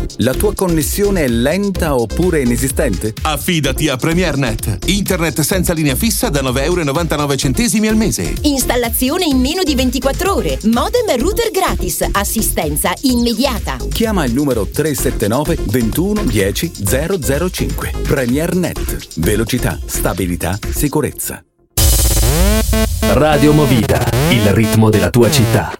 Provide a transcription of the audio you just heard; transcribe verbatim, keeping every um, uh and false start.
La tua connessione è lenta oppure inesistente? Affidati a PremierNet. Internet senza linea fissa da nove virgola novantanove euro al mese. Installazione in meno di ventiquattro ore. Modem e router gratis. Assistenza immediata. Chiama il numero tre sette nove ventuno dieci zero zero cinque. PremierNet. Velocità, stabilità, sicurezza. Radio Movida, il ritmo della tua città.